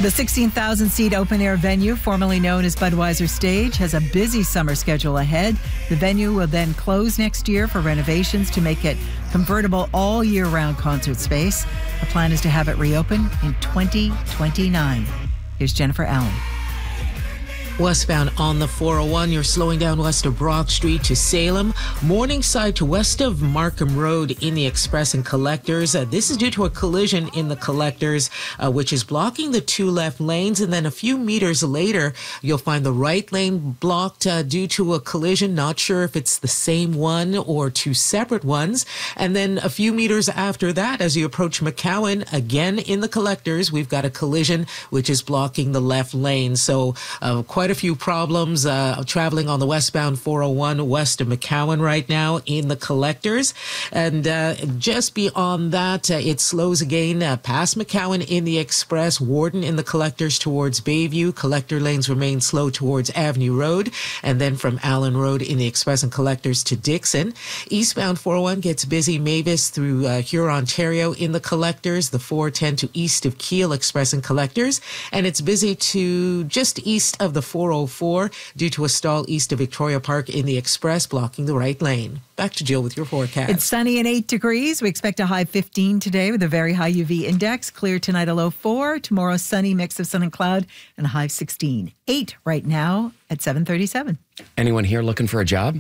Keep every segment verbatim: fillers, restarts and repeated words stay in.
The sixteen thousand seat open-air venue, formerly known as Budweiser Stage, has a busy summer schedule ahead. The venue will then close next year for renovations to make it convertible all year-round concert space. The plan is to have it reopen in twenty twenty-nine. Here's Jennifer Allen. Westbound on the four oh one, you're slowing down west of Broad Street to Salem. Morningside to west of Markham Road in the Express and Collectors. Uh, this is due to a collision in the Collectors, uh, which is blocking the two left lanes. And then a few meters later, you'll find the right lane blocked uh, due to a collision. Not sure if it's the same one or two separate ones. And then a few meters after that, as you approach McCowan, again in the Collectors, we've got a collision which is blocking the left lane. So uh, quite Quite a few problems uh, traveling on the westbound four oh one west of McCowan right now in the Collectors. And uh, just beyond that, uh, it slows again uh, past McCowan in the Express, Warden in the Collectors towards Bayview. Collector lanes remain slow towards Avenue Road. And then from Allen Road in the Express and Collectors to Dixon. Eastbound four oh one gets busy Mavis through uh, Huron, Ontario in the Collectors. The four ten to east of Kiel Express and Collectors. And it's busy to just east of the four oh four due to a stall east of Victoria Park in the Express, blocking the right lane. Back to Jill with your forecast. It's sunny and eight degrees. We expect a high fifteen today with a very high U V index. Clear tonight, a low four. Tomorrow, sunny, mix of sun and cloud, and a high sixteen. eight right now at seven thirty-seven. Anyone here looking for a job?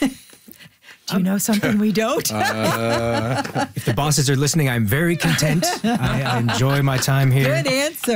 Do you know something we don't? Uh, if the bosses are listening, I'm very content. I, I enjoy my time here. Good answer.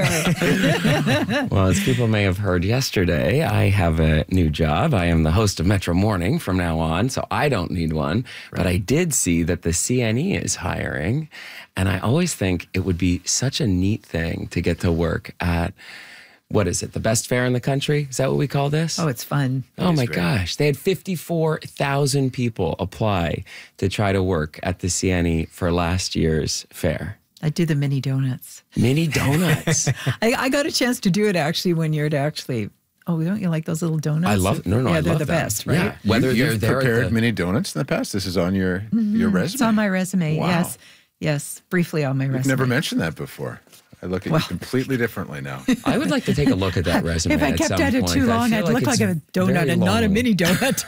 Well, as people may have heard yesterday, I have a new job. I am the host of Metro Morning from now on, so I don't need one. Right. But I did see that the C N E is hiring, and I always think it would be such a neat thing to get to work at, what is it, the best fair in the country? Is that what we call this? Oh, it's fun. Oh, my great. gosh. They had fifty-four thousand people apply to try to work at the C N E for last year's fair. I do the mini donuts. Mini donuts. I, I got a chance to do it actually one year to actually... Oh, don't you like those little donuts? I love, no, no, yeah, I they're love the them. best, right? Yeah, whether you, they're you've there prepared at the, mini donuts in the past. This is on your Mm-hmm. your resume. It's on my resume, Wow. yes. Yes, briefly on my You've resume. never mentioned that before. I look at Well. you completely differently now. I would like to take a look at that resume. If I at kept some at it point. too I long, feel I'd look it's like a donut very and not a long. mini donut.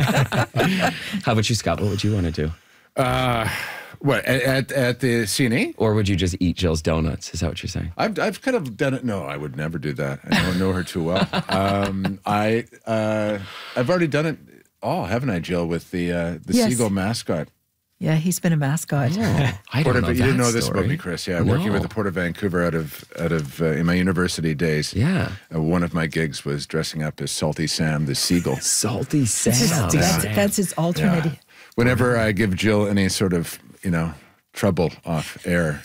How about you, Scott? What would you want to do? Uh, what at, at at the C N E? Or would you just eat Jill's donuts? Is that what you're saying? I've I've kind of done it. No, I would never do that. I don't know her too well. Um, I uh, I've already done it all, haven't I, Jill? With the uh, the Yes. Seagull mascot. Yeah, he's been a mascot. Oh, I Port don't of, know you that didn't know this story. about me, Chris. Yeah, No. working with the Port of Vancouver out of out of uh, in my university days. Yeah. Uh, one of my gigs was dressing up as Salty Sam the Seagull. Salty Sam. That's, that's, that's his alternate. Yeah. Whenever I give Jill any sort of, you know, trouble off air,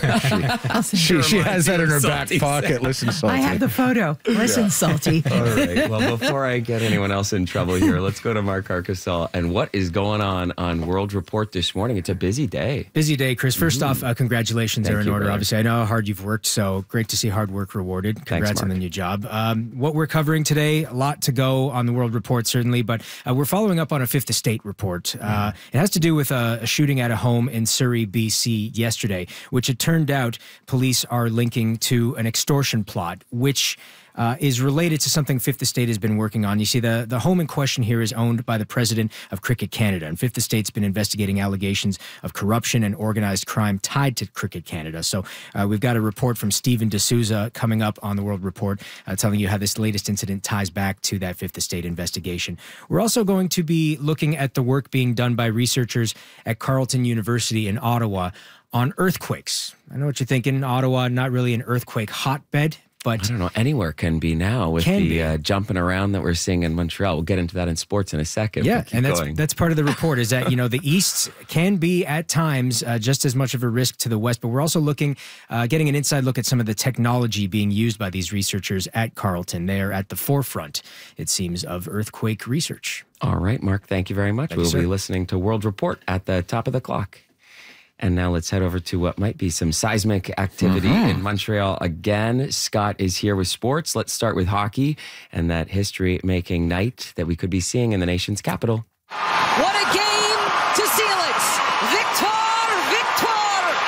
she, she, she has that in her back Salty pocket. Sam. Listen, Salty. I have the photo. Listen, Salty. All right. Well, before I get anyone else in trouble here, let's go to Mark Arcasol and what is going on on World Report this morning. It's a busy day. Busy day, Chris. First off, uh, congratulations Thank are in you, order. brother. Obviously, I know how hard you've worked, so great to see hard work rewarded. Congrats on the Mark. new job. Um, what we're covering today, a lot to go on the World Report, certainly, but uh, we're following up on a Fifth Estate report. Uh, it has to do with a, a shooting at a home in Surrey, B C yesterday, which it turned out police are linking to an extortion plot, which uh, is related to something Fifth Estate has been working on. You see, the, the home in question here is owned by the president of Cricket Canada, and Fifth Estate's been investigating allegations of corruption and organized crime tied to Cricket Canada. So uh, we've got a report from Stephen D'Souza coming up on the World Report uh, telling you how this latest incident ties back to that Fifth Estate investigation. We're also going to be looking at the work being done by researchers at Carleton University in Ottawa on earthquakes. I know what you're thinking. Ottawa, not really an earthquake hotbed, but I don't know. Anywhere can be now with Can the be. uh, jumping around that we're seeing in Montreal. We'll get into that in sports in a second. yeah, but keep and that's going. that's part of the report is that, you know, the East can be at times uh, just as much of a risk to the West, but we're also looking, uh, getting an inside look at some of the technology being used by these researchers at Carleton. They are at the forefront, it seems, of earthquake research. All right, Mark, thank you very much. Thank you, we'll sir. be listening to World Report at the top of the clock. And now let's head over to what might be some seismic activity in Montreal again. Scott is here with sports. Let's start with hockey and that history-making night that we could be seeing in the nation's capital. What a game to see